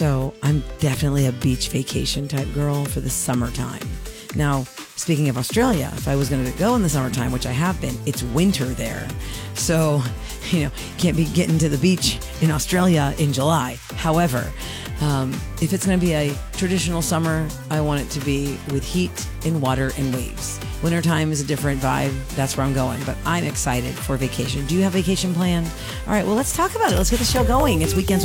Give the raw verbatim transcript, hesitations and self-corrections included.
So I'm definitely a beach vacation type girl for the summertime. Now, speaking of Australia, if I was going to go in the summertime, which I have been, it's winter there. So, you know, can't be getting to the beach in Australia in July. However, um, if it's going to be a traditional summer, I want it to be with heat and water and waves. Wintertime is a different vibe. That's where I'm going. But I'm excited for vacation. Do you have vacation planned? All right, well, let's talk about it. Let's get the show going. It's Weekends